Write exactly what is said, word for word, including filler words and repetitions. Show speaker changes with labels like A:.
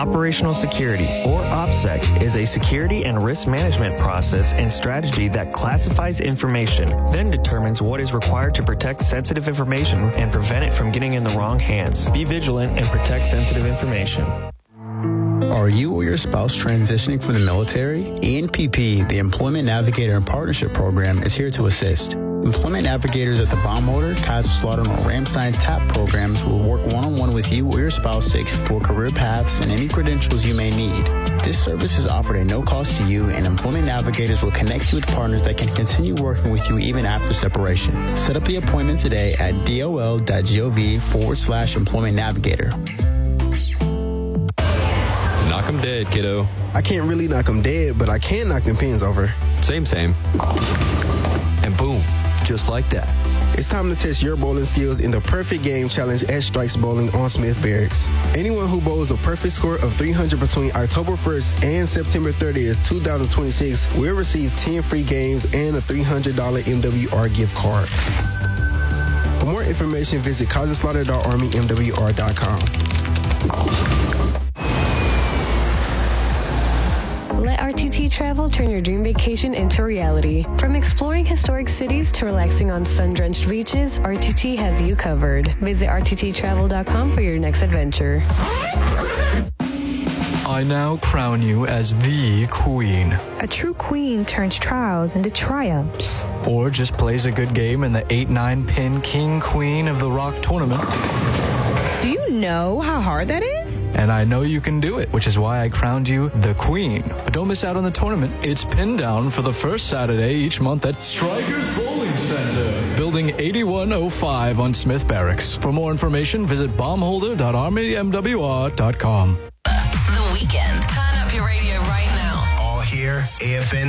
A: Operational security, or OPSEC, is a security and risk management process and strategy that classifies information, then determines what is required to protect sensitive information and prevent it from getting in the wrong hands. Be vigilant and protect sensitive information.
B: Are you or your spouse transitioning from the military? E N P P, the Employment Navigator and Partnership Program, is here to assist. Employment navigators at the Baumholder, Kaiserslautern, or Ramstein TAP programs will work one-on-one with you or your spouse to explore career paths and any credentials you may need. This service is offered at no cost to you, and Employment navigators will connect you with partners that can continue working with you even after separation. Set up the appointment today at dol.gov forward slash employment navigator.
C: Knock 'em dead, kiddo.
D: I can't really knock 'em dead, but I can knock them pins over.
C: Same, same. And boom, just like that.
D: It's time to test your bowling skills in the Perfect Game Challenge at Strikes Bowling on Smith Barracks. Anyone who bowls a perfect score of three hundred between October first and September thirtieth, twenty twenty-six will receive ten free games and a three hundred dollars M W R gift card. For more information, visit kaiserslautern dot army m w r dot com.
E: Let R T T Travel turn your dream vacation into reality. From exploring historic cities to relaxing on sun-drenched beaches, R T T has you covered. Visit r t t travel dot com for your next adventure.
F: I now crown you as the queen.
G: A true queen turns trials into triumphs.
F: Or just plays a good game in the eight nine pin king queen of the rock tournament.
G: Do you know how hard that is?
F: And I know you can do it, which is why I crowned you the queen. But don't miss out on the tournament. It's pinned down for the first Saturday each month at Strikers Bowling Center, Building eighty-one oh five on Smith Barracks. For more information, visit baumholder dot army m w r dot com.
H: The Weekend. Turn up your radio right now.
I: All here, A F N